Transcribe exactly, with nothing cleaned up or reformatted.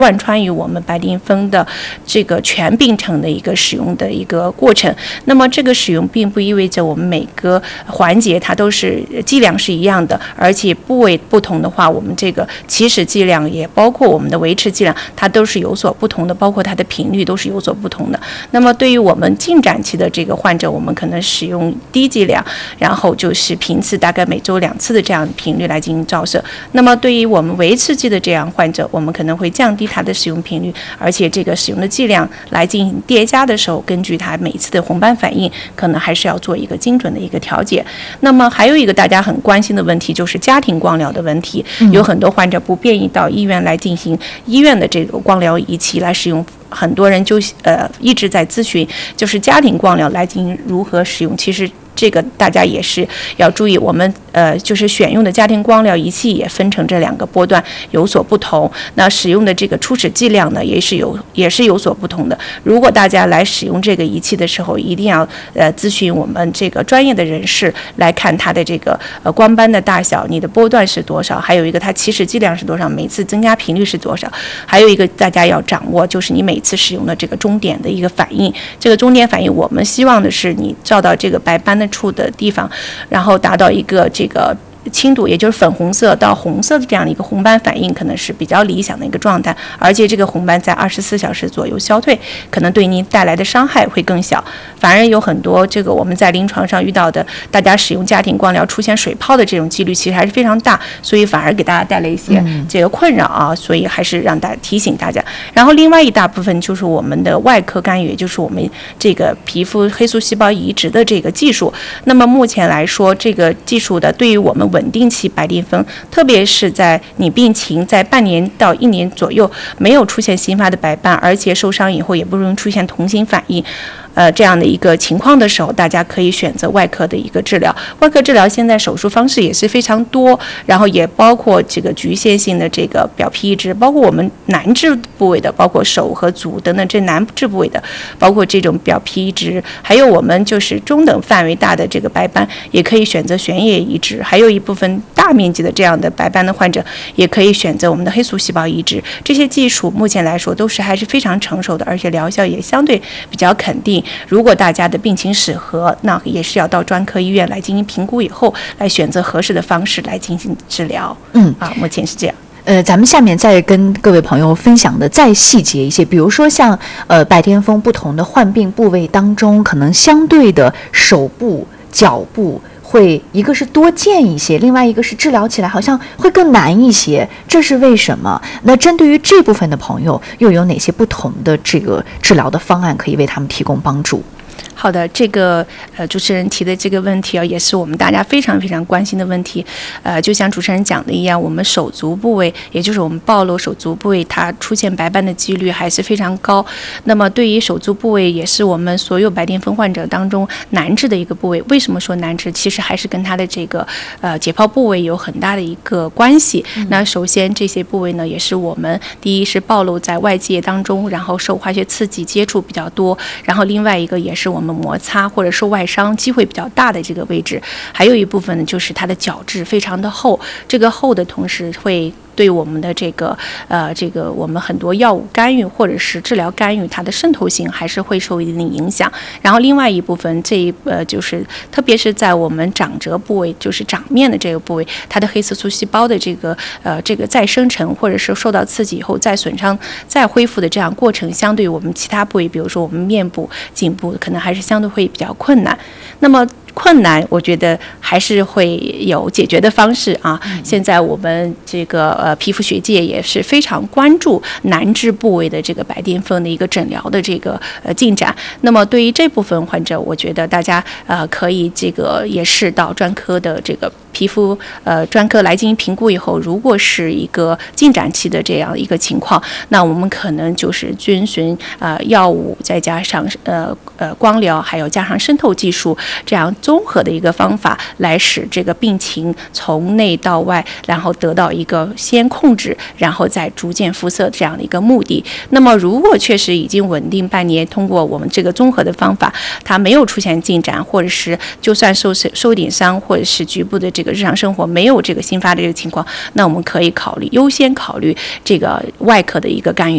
贯穿于我们白癜风的这个全病程的一个使用的一个过程。那么这个使用并不意味着我们每个环节它都是剂量是一样的，而且部位不同的话，我们这个起始剂量也包括我们的维持剂量，它都是有所不同的，包括它的频率都是有所不同的。那么对于我们进展期的这个患者，我们可能使用低剂量，然后就是频次大概每周两次的这样频率来进行照射。那么对于我们维持剂的这样患者，我们可能会降低它的使用频率，而且这个使用的剂量来进行叠加的时候，根据它每次的红斑反应，可能还是要做一个精准的一个调节。那么还有一个大家很关心的问题，就是家庭光疗的问题。有很多患者不便于到医院来进行医院的这个光疗仪器来使用。很多人就呃一直在咨询，就是家庭光疗来进行如何使用。其实这个大家也是要注意，我们呃就是选用的家庭光疗仪器也分成这两个波段有所不同，那使用的这个初始剂量呢也是有也是有所不同的。如果大家来使用这个仪器的时候，一定要呃咨询我们这个专业的人士来看它的这个呃光斑的大小，你的波段是多少，还有一个它起始剂量是多少，每次增加频率是多少，还有一个大家要掌握就是你每次使用的这个终点的一个反应。这个终点反应我们希望的是你照到这个白斑的处的地方，然后达到一个这个轻度，也就是粉红色到红色的这样的一个红斑反应，可能是比较理想的一个状态，而且这个红斑在二十四小时左右消退，可能对您带来的伤害会更小。反而有很多这个我们在临床上遇到的，大家使用家庭光疗出现水泡的这种几率其实还是非常大，所以反而给大家带来一些这个困扰啊，所以还是让大家提醒大家。然后另外一大部分就是我们的外科干预，也就是我们这个皮肤黑素细胞移植的这个技术。那么目前来说，这个技术的对于我们稳定期白癜风，特别是在你病情在半年到一年左右没有出现新发的白斑，而且受伤以后也不容易出现同型反应，呃，这样的一个情况的时候，大家可以选择外科的一个治疗。外科治疗现在手术方式也是非常多，然后也包括这个局限性的这个表皮移植，包括我们难治部位的，包括手和足等等这难治部位的，包括这种表皮移植，还有我们就是中等范围大的这个白斑，也可以选择悬叶移植，还有一部分大面积的这样的白斑的患者，也可以选择我们的黑素细胞移植。这些技术目前来说都是还是非常成熟的，而且疗效也相对比较肯定。如果大家的病情适合，那也是要到专科医院来进行评估以后，来选择合适的方式来进行治疗。嗯，啊，目前是这样。 呃，咱们下面再跟各位朋友分享的再细节一些，比如说像呃白癜风不同的患病部位当中，可能相对的手部、脚部会一个是多见一些，另外一个是治疗起来好像会更难一些，这是为什么？那针对于这部分的朋友，又有哪些不同的这个治疗的方案可以为他们提供帮助？ 好的，这个呃主持人提的这个问题啊，也是我们大家非常非常关心的问题。呃，就像主持人讲的一样，我们手足部位，也就是我们暴露手足部位，它出现白斑的几率还是非常高。那么对于手足部位，也是我们所有白癜风患者当中难治的一个部位。为什么说难治？其实还是跟它的这个呃解剖部位有很大的一个关系。嗯、那首先这些部位呢，也是我们第一是暴露在外界当中，然后受化学刺激接触比较多，然后另外一个也是我们摩擦或者受外伤机会比较大的这个位置。还有一部分呢，就是它的角质非常的厚，这个厚的同时会对我们的这个呃这个我们很多药物干预或者是治疗干预，它的渗透性还是会受一定的影响。然后另外一部分，这一呃就是特别是在我们掌蹠部位，就是掌面的这个部位，它的黑色素细胞的这个呃这个再生成或者是受到刺激以后再损伤再恢复的这样过程，相对于我们其他部位，比如说我们面部、颈部，可能还是相对会比较困难。那么困难，我觉得还是会有解决的方式啊。嗯、现在我们这个呃皮肤学界也是非常关注难治部位的这个白癜风的一个诊疗的这个呃进展。那么对于这部分患者，我觉得大家呃可以这个也是到专科的这个皮肤呃专科来进行评估以后，如果是一个进展期的这样一个情况，那我们可能就是遵循呃药物再加上呃呃光疗，还有加上渗透技术这样综合的一个方法，来使这个病情从内到外，然后得到一个先控制，然后再逐渐复色这样的一个目的。那么如果确实已经稳定半年，通过我们这个综合的方法，它没有出现进展，或者是就算受受点伤，或者是局部的这个日常生活没有这个新发的这个情况，那我们可以考虑优先考虑这个外科的一个干预。